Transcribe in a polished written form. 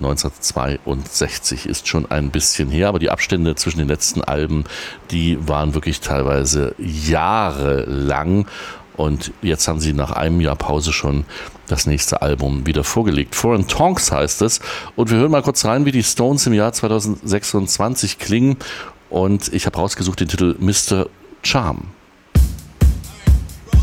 1962. Ist schon ein bisschen her, aber die Abstände zwischen den letzten Alben, die waren wirklich teilweise jahrelang. Und jetzt haben sie nach einem Jahr Pause schon das nächste Album wieder vorgelegt. Foreign Tonks heißt es. Und wir hören mal kurz rein, wie die Stones im Jahr 2026 klingen. Und ich habe rausgesucht den Titel Mr. Charm.